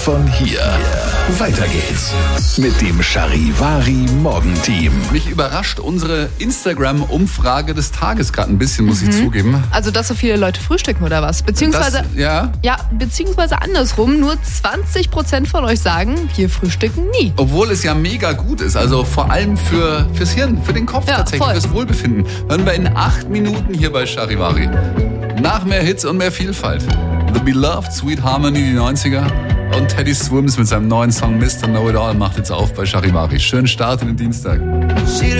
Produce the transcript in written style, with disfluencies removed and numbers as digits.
von hier. Weiter geht's mit dem Charivari Morgenteam. Mich überrascht unsere Instagram-Umfrage des Tages gerade ein bisschen, muss ich zugeben. Also, dass so viele Leute frühstücken oder was? Beziehungsweise, beziehungsweise andersrum, nur 20% von euch sagen, wir frühstücken nie. Obwohl es ja mega gut ist, also vor allem fürs Hirn, für den Kopf tatsächlich, voll. fürs Wohlbefinden. Hören wir in 8 Minuten hier bei Charivari. Nach mehr Hits und mehr Vielfalt. The Beloved, Sweet Harmony, die 90er. Und Teddy Swims mit seinem neuen Song Mr. Know It All macht jetzt auf bei Charivari. Schönen Start in den Dienstag.